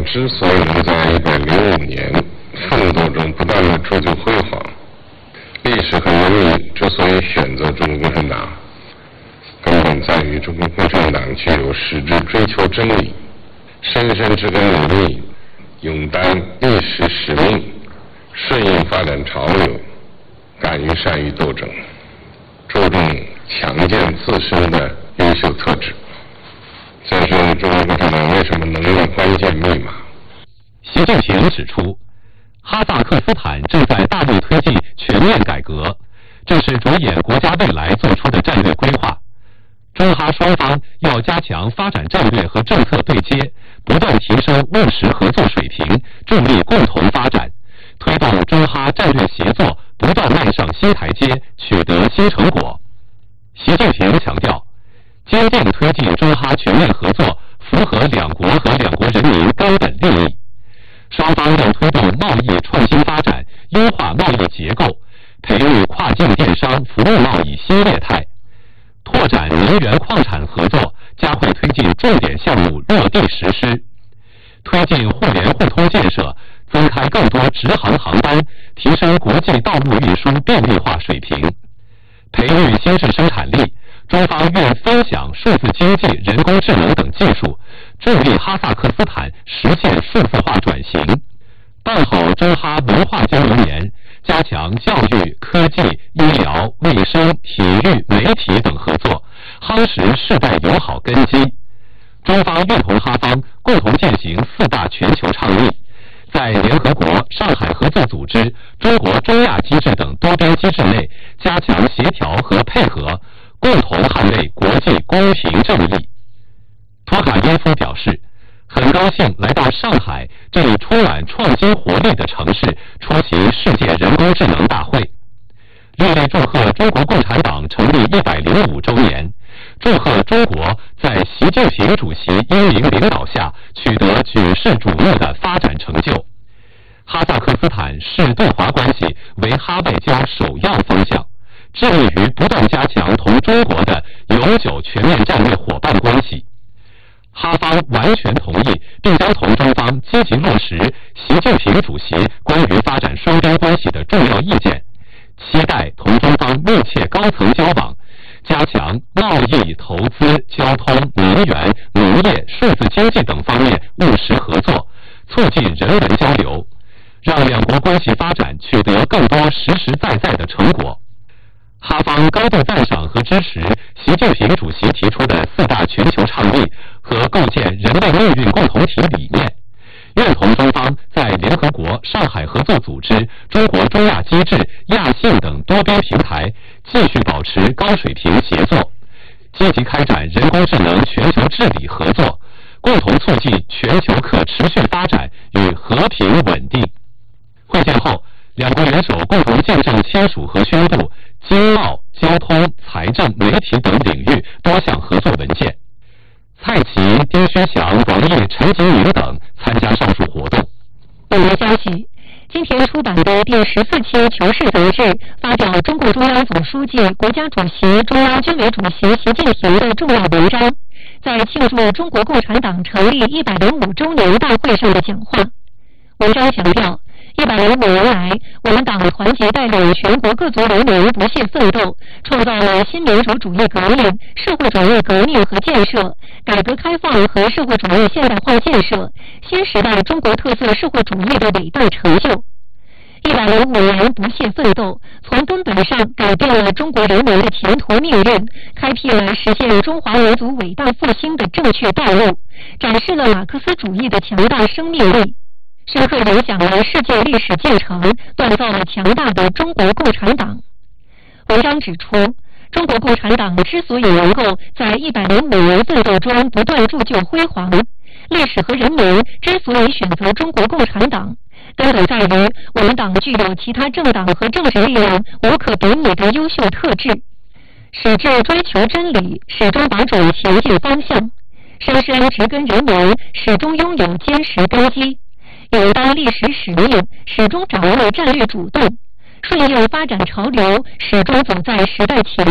之所以能在105年奋斗中不断的铸就辉煌，历史和人民之所以选择中国共产党，根本在于中国共产党具有矢志追求真理、深深植根努力、勇担历史使命、顺应发展潮流、敢于善于斗争、注重强健自身的优秀特质。这是中国共产党为什么能的关键密码。 习近平指出，哈萨克斯坦正在大力推进全面改革，这是着眼国家未来做出的战略规划。中哈双方要加强发展战略和政策对接，不断提升务实合作水平，助力共同发展，推动中哈战略协作不断迈上新台阶，取得新成果。习近平强调，坚定推进中哈全面合作符合两国和两国人民根本利益。双方要推动贸易创新发展，优化贸易结构，培育跨境电商服务贸易新业态，拓展能源矿产合作，加快推进重点项目落地实施，推进互联互通建设，增开更多直航航班，提升国际道路运输便利化水平，培育新式生产力。中方愿分享数字经济、人工智能等技术，助力哈萨克斯坦实现数字化转型，办好中哈文化交流年，加强教育、科技、医疗、卫生、体育、媒体等合作，夯实世代友好根基。中方愿同哈方共同践行4大全球倡议，在联合国、上海合作组织、中国中亚机制等多边机制内加强协调和配合，共同捍卫国际公平正义。托卡耶夫表示，很高兴来到上海这里充满创新活力的城市，出席世界人工智能大会，热烈祝贺中国共产党成立105周年，祝贺中国在习近平主席英明领导下取得举世瞩目的发展成就。哈萨克斯坦视对华关系为哈外交首要方向，致力于不断加强同中国的永久全面战略伙伴关系。哈方完全同意，并将同中方积极落实习近平主席关于发展双边关系的重要意见，期待同中方密切高层交往，加强贸易、投资、交通、能源、农业、数字经济等方面务实合作，促进人文交流，让两国关系发展取得更多实实在在的成果。哈方高度赞赏和支持习近平主席提出的4大全球倡议和构建人类命运共同体理念，愿同中方在联合国、上海合作组织、中国中亚机制、亚信等多边平台继续保持高水平协作，积极开展人工智能全球治理合作，共同促进全球可持续发展与和平稳定。会见后，两国元首共同见证签署和宣布经贸、交通、财政、媒体等领域多项合作文件。蔡奇、丁薛祥、王毅、陈吉宁等参加上述活动。 本节消息，今天出版的第14期《求是》杂志发表中共中央总书记、国家主席、中央军委主席习近平的重要文章，在庆祝中国共产党成立105周年大会上的讲话。文章强调，105年来，我们党团结带领全国各族人民不懈奋斗，创造了新民主主义革命、社会主义革命和建设、改革开放和社会主义现代化建设、新时代中国特色社会主义的伟大成就。105年不懈奋斗，从根本上改变了中国人民的前途命运，开辟了实现中华民族伟大复兴的正确道路，展示了马克思主义的强大生命力，深刻影响了世界历史进程，锻造了强大的中国共产党。文章指出，中国共产党之所以能够在105年奋斗中不断铸就辉煌，历史和人民之所以选择中国共产党，根本在于我们党具有其他政党和政治力量无可比拟的优秀特质，始终追求真理，始终把准前进方向，深深植根人民，始终拥有坚实根基，勇担历史使命，始终掌握战略主动，顺应发展潮流，始终走在时代前